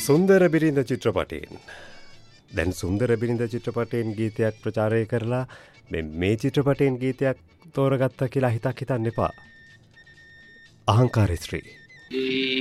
සුන්දර බිරිඳ චිත්‍රපටයෙන් දැන් සුන්දර බිරිඳ චිත්‍රපටයෙන් ගීතයක් ප්‍රචාරය කරලා මේ චිත්‍රපටයෙන් ගීතයක් තෝරගත්තා කියලා හිතන්න එපා. අහංකාර ස්ත්‍රී